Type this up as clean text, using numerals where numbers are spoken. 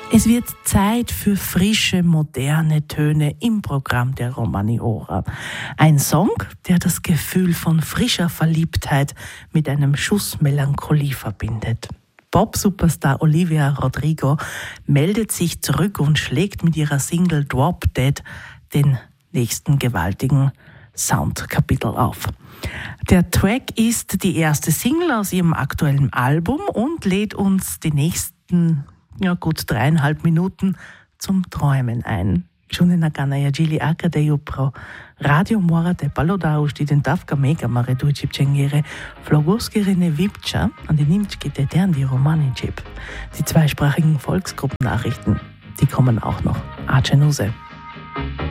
Es wird Zeit für frische, moderne Töne im Programm der Romani-Ora. Ein Song, der das Gefühl von frischer Verliebtheit mit einem Schuss Melancholie verbindet. Pop-Superstar Olivia Rodrigo meldet sich zurück und schlägt mit ihrer Single Drop Dead den nächsten gewaltigen Soundkapitel auf. Der Track ist die erste Single aus ihrem aktuellen Album und lädt uns die nächsten gut 3,5 Minuten zum Träumen ein. Giunena Ganaya Gili Akadeju pro Radio Morate Palodausti den Tavka Mega Maredu Chipchengere Flogoskerine Vipcha an die Nimchki Teten die Romani-Chip. Die zweisprachigen Volksgruppennachrichten, die kommen auch noch. Acenuse.